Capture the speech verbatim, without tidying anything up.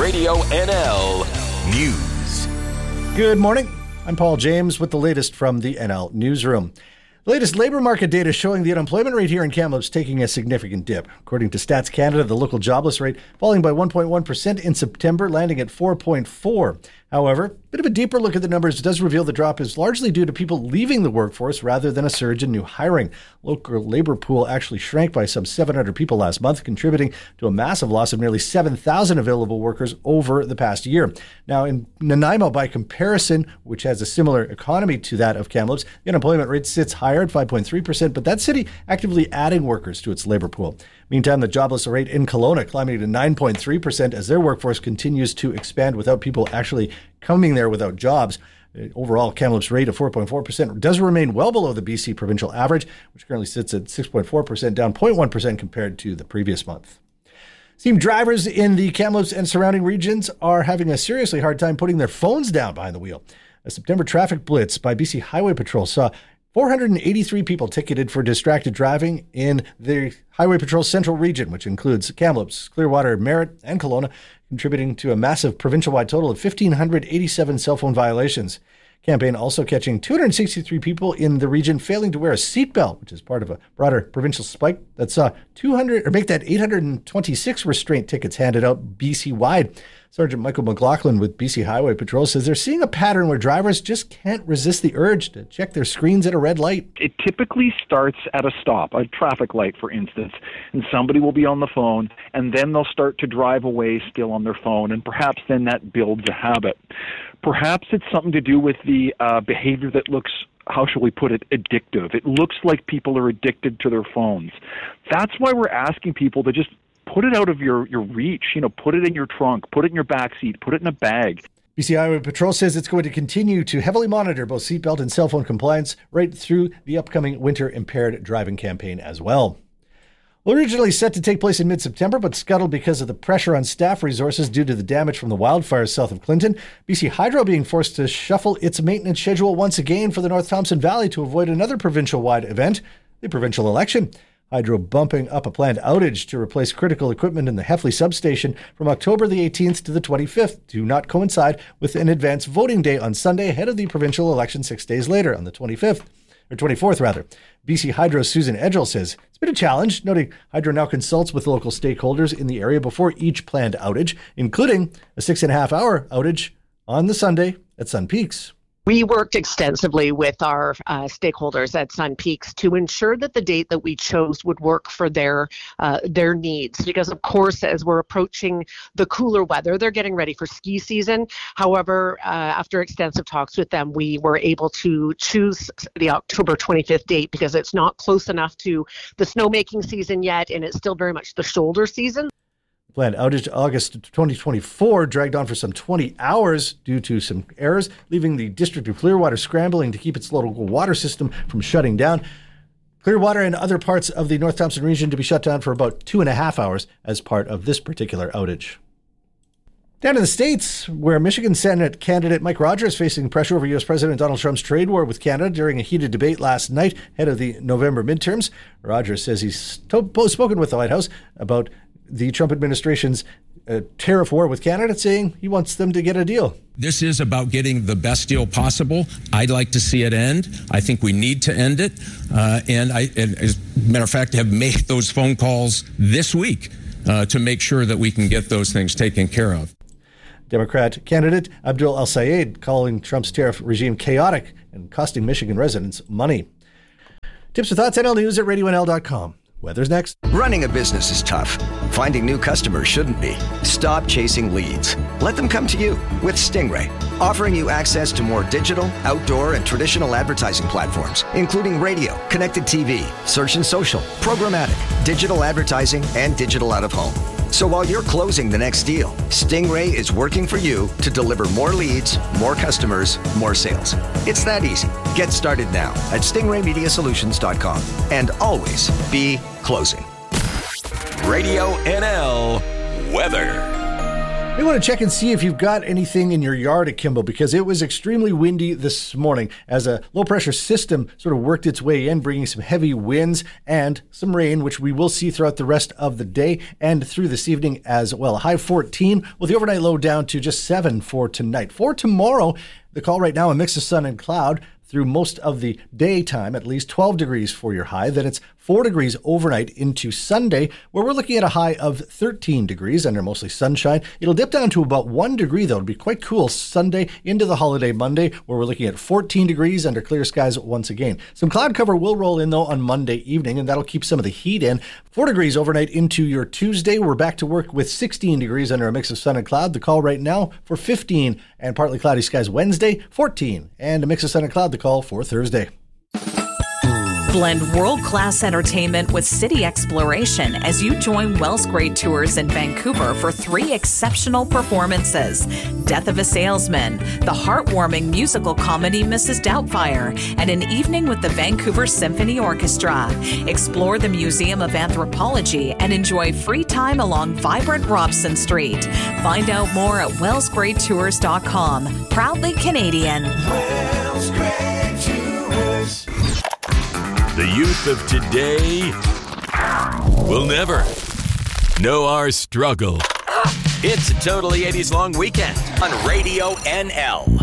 Radio N L News. Good morning. I'm Paul James with the latest from the N L Newsroom. The latest labour market data showing the unemployment rate here in Kamloops taking a significant dip. According to Stats Canada, the local jobless rate falling by one point one percent in September, landing at four point four. However, a bit of a deeper look at the numbers does reveal the drop is largely due to people leaving the workforce rather than a surge in new hiring. Local labour pool actually shrank by some seven hundred people last month, contributing to a massive loss of nearly seven thousand available workers over the past year. Now, in Nanaimo, by comparison, which has a similar economy to that of Kamloops, the unemployment rate sits higher at five point three percent, but that city actively adding workers to its labour pool. Meantime, the jobless rate in Kelowna climbing to nine point three percent as their workforce continues to expand without people actually coming there without jobs. Overall, Kamloops' rate of four point four percent does remain well below the B C provincial average, which currently sits at six point four percent, down zero point one percent compared to the previous month. Seems drivers in the Kamloops and surrounding regions are having a seriously hard time putting their phones down behind the wheel. A September traffic blitz by B C Highway Patrol saw four hundred eighty-three people ticketed for distracted driving in the Highway Patrol Central Region, which includes Kamloops, Clearwater, Merritt, and Kelowna, contributing to a massive provincial-wide total of one thousand five hundred eighty-seven cell phone violations. Campaign also catching two hundred sixty-three people in the region failing to wear a seatbelt, which is part of a broader provincial spike that saw two hundred or make that eight hundred twenty-six restraint tickets handed out B C-wide. Sergeant Michael McLaughlin with B C Highway Patrol says they're seeing a pattern where drivers just can't resist the urge to check their screens at a red light. It typically starts at a stop, a traffic light, for instance, and somebody will be on the phone, and then they'll start to drive away still on their phone, and perhaps then that builds a habit. Perhaps it's something to do with the uh, behavior that looks, how shall we put it, addictive. It looks like people are addicted to their phones. That's why we're asking people to just put it out of your, your reach, you know, put it in your trunk, put it in your back seat, put it in a bag. B C Highway Patrol says it's going to continue to heavily monitor both seatbelt and cell phone compliance right through the upcoming winter impaired driving campaign as well. Originally set to take place in mid-September, but scuttled because of the pressure on staff resources due to the damage from the wildfires south of Clinton, B C Hydro being forced to shuffle its maintenance schedule once again for the North Thompson Valley to avoid another provincial-wide event, the provincial election. Hydro bumping up a planned outage to replace critical equipment in the Heffley substation from October the eighteenth to the twenty-fifth to not coincide with an advance voting day on Sunday ahead of the provincial election six days later on the twenty-fifth, or twenty-fourth rather. B C Hydro's Susan Edgell says it's been a challenge, noting Hydro now consults with local stakeholders in the area before each planned outage, including a six and a half hour outage on the Sunday at Sun Peaks. We worked extensively with our uh, stakeholders at Sun Peaks to ensure that the date that we chose would work for their uh, their needs. Because, of course, as we're approaching the cooler weather, they're getting ready for ski season. However, uh, after extensive talks with them, we were able to choose the October twenty-fifth date because it's not close enough to the snowmaking season yet, and it's still very much the shoulder season. Planned outage August twenty twenty-four dragged on for some twenty hours due to some errors, leaving the District of Clearwater scrambling to keep its local water system from shutting down. Clearwater and other parts of the North Thompson region to be shut down for about two and a half hours as part of this particular outage. Down in the States, where Michigan Senate candidate Mike Rogers is facing pressure over U S President Donald Trump's trade war with Canada during a heated debate last night ahead of the November midterms. Rogers says he's to- spoken with the White House about the Trump administration's uh, tariff war with Canada, saying he wants them to get a deal. This is about getting the best deal possible. I'd like to see it end. I think we need to end it. Uh, and I, and as a matter of fact, have made those phone calls this week uh, to make sure that we can get those things taken care of. Democrat candidate Abdul El-Sayed calling Trump's tariff regime chaotic and costing Michigan residents money. Tips or thoughts, N L News at radio N L dot com. Weather's next. Running a business is tough. Finding new customers shouldn't be. Stop chasing leads. Let them come to you with Stingray, offering you access to more digital, outdoor, and traditional advertising platforms, including radio, connected T V, search and social, programmatic, digital advertising, and digital out-of-home. So while you're closing the next deal, Stingray is working for you to deliver more leads, more customers, more sales. It's that easy. Get started now at stingray media solutions dot com and always be closing. Radio N L weather. We want to check and see if you've got anything in your yard at Kimball, because it was extremely windy this morning as a low-pressure system sort of worked its way in, bringing some heavy winds and some rain, which we will see throughout the rest of the day and through this evening as well. High fourteen, with the overnight low down to just seven for tonight. For tomorrow, the call right now, a mix of sun and cloud through most of the daytime, at least twelve degrees for your high. Then it's four degrees overnight into Sunday, where we're looking at a high of thirteen degrees under mostly sunshine. It'll dip down to about one degree, though. It'll be quite cool Sunday into the holiday Monday, where we're looking at fourteen degrees under clear skies once again. Some cloud cover will roll in, though, on Monday evening, and that'll keep some of the heat in. Four degrees overnight into your Tuesday. We're back to work with sixteen degrees under a mix of sun and cloud. The call right now for fifteen and partly cloudy skies Wednesday, fourteen, and a mix of sun and cloud. The call for Thursday. Blend world-class entertainment with city exploration as you join Wells Grade Tours in Vancouver for three exceptional performances: Death of a Salesman, the heartwarming musical comedy Missus Doubtfire, and an evening with the Vancouver Symphony Orchestra. Explore the Museum of Anthropology and enjoy free time along vibrant Robson Street. Find out more at wells grade tours dot com. Proudly Canadian. Wells Grade Tours. The youth of today will never know our struggle. It's a totally eighties long weekend on Radio N L.